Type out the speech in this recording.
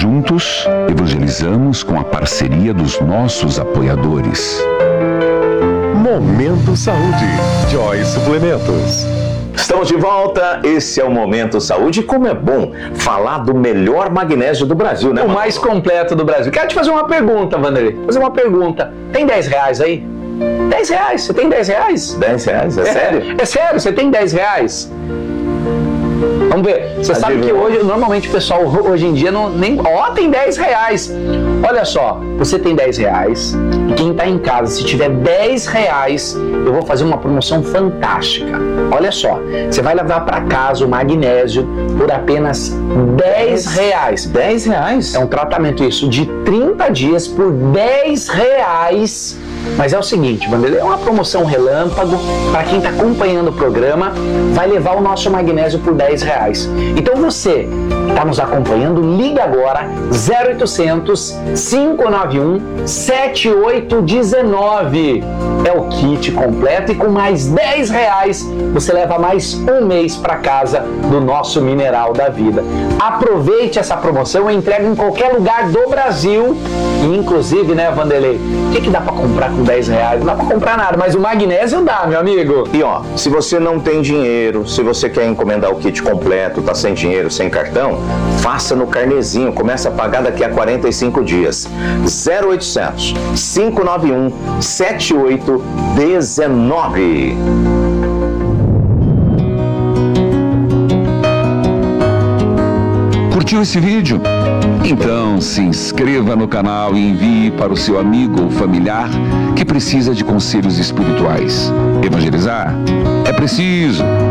Juntos, evangelizamos com a parceria dos nossos apoiadores. Momento Saúde, Joy Suplementos. Estamos de volta, esse é o Momento Saúde. Como é bom falar do melhor magnésio do Brasil, né? O mais completo do Brasil. Quero te fazer uma pergunta, Vanderlei. Fazer uma pergunta. Tem R$10 aí? R$10, você tem R$10? R$10, é sério? É sério, você tem R$10? Vamos ver. Você sabe que hoje, normalmente o pessoal hoje em dia tem R$10. Olha só, você tem R$10 e quem está em casa, se tiver R$10, eu vou fazer uma promoção fantástica. Olha só, você vai levar para casa o magnésio por apenas R$10. R$10? É um tratamento isso de 30 dias por R$10. Mas é o seguinte, Vanderlei, é uma promoção relâmpago para quem está acompanhando o programa, vai levar o nosso magnésio por R$10. Então você que está nos acompanhando, liga agora 0800 591 7819. É o kit completo e com mais R$10 você leva mais um mês para casa do nosso Mineral da Vida. Aproveite essa promoção e entrega em qualquer lugar do Brasil. E inclusive, né, Vanderlei, o que dá para comprar com R$10? Não dá para comprar nada, mas o magnésio dá, meu amigo. E ó, se você não tem dinheiro, se você quer encomendar o kit completo, tá sem dinheiro, sem cartão, faça no carnezinho, começa a pagar daqui a 45 dias. 0800 591 7819. Curtiu esse vídeo? Então se inscreva no canal e envie para o seu amigo ou familiar que precisa de conselhos espirituais. Evangelizar é preciso.